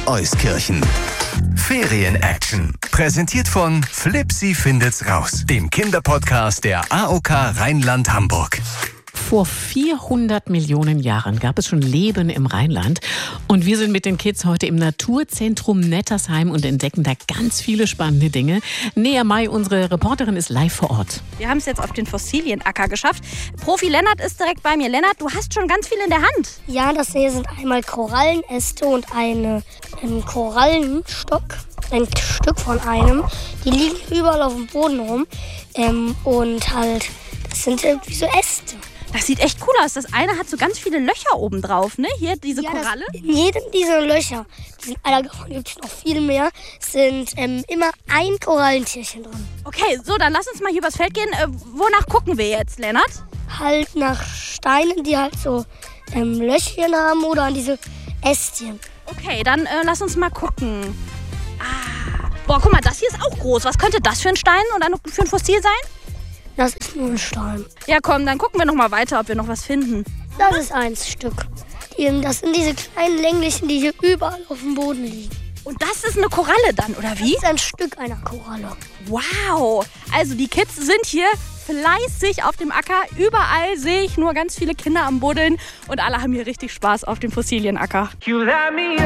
Euskirchen. Ferien-Action. Präsentiert von Flipsi findet's raus, dem Kinderpodcast der AOK Rheinland-Hamburg. Vor 400 Millionen Jahren gab es schon Leben im Rheinland. Und wir sind mit den Kids heute im Naturzentrum Nettersheim und entdecken da ganz viele spannende Dinge. Nea May, unsere Reporterin, ist live vor Ort. Wir haben es jetzt auf den Fossilienacker geschafft. Profi Lennart ist direkt bei mir. Lennart, du hast schon ganz viel in der Hand. Ja, das hier sind einmal Korallenäste und ein Korallenstock. Ein Stück von einem. Die liegen überall auf dem Boden rum. Und halt, das sind irgendwie so Äste. Das sieht echt cool aus. Das eine hat so ganz viele Löcher oben drauf, ne? Hier, diese Koralle. In jedem dieser Löcher, davon gibt es noch viel mehr, sind immer ein Korallentierchen drin. Okay, so, dann lass uns mal hier übers Feld gehen. Wonach gucken wir jetzt, Lennart? Halt nach Steinen, die halt so Löchchen haben oder an diese Ästchen. Okay, dann lass uns mal gucken. Boah, guck mal, das hier ist auch groß. Was könnte das für ein Stein oder für ein Fossil sein? Das ist nur ein Stein. Ja, komm, dann gucken wir noch mal weiter, ob wir noch was finden. Das ist ein Stück. Das sind diese kleinen länglichen, die hier überall auf dem Boden liegen. Und das ist eine Koralle dann, oder wie? Das ist ein Stück einer Koralle. Wow! Also die Kids sind hier fleißig auf dem Acker. Überall sehe ich nur ganz viele Kinder am Buddeln. Und alle haben hier richtig Spaß auf dem Fossilienacker.